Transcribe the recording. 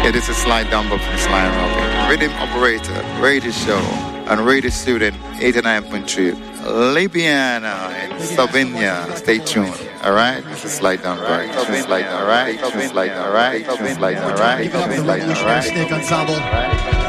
Yeah, this is Slide Dumble from Slide Robbie. Rhythm operator, radio show, and radio student 89.3. Libiana in Slovenia. Stay tuned. Alright? This is Slide Dumble. Alright? Slide, alright? Slide, alright? Slide, alright? Snake Ensemble.